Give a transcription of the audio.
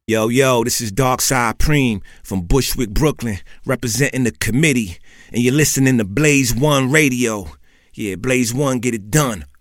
Yo, this is Darkside Preem from Bushwick, Brooklyn, representing the committee, and you're listening to Blaze One Radio. Yeah, Blaze One, get it done.